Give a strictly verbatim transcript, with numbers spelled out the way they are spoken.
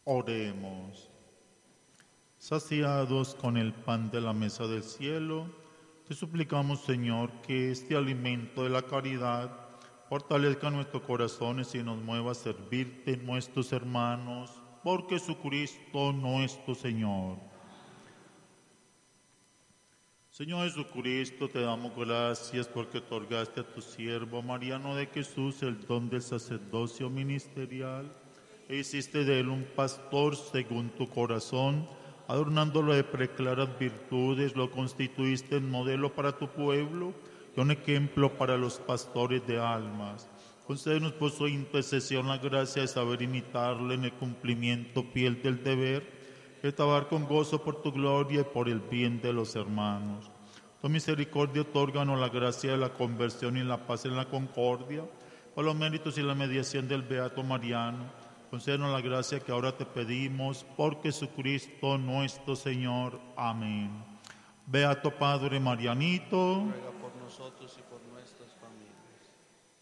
Oremos. Saciados con el pan de la mesa del cielo, te suplicamos, Señor, que este alimento de la caridad fortalezca nuestros corazones y nos mueva a servirte, nuestros hermanos, por Jesucristo nuestro Señor. Señor Jesucristo, te damos gracias porque otorgaste a tu siervo Mariano de Jesús el don del sacerdocio ministerial e hiciste de él un pastor según tu corazón, adornándolo de preclaras virtudes, lo constituiste en modelo para tu pueblo y un ejemplo para los pastores de almas. Concédenos por su intercesión la gracia de saber imitarle en el cumplimiento fiel del deber, de trabajar con gozo por tu gloria y por el bien de los hermanos. Tu misericordia otórganos la gracia de la conversión y la paz en la concordia, por los méritos y la mediación del Beato Mariano. Concédenos la gracia que ahora te pedimos, por Jesucristo nuestro Señor. Amén. Beato Padre Marianito, ruega por nosotros y por nuestras familias.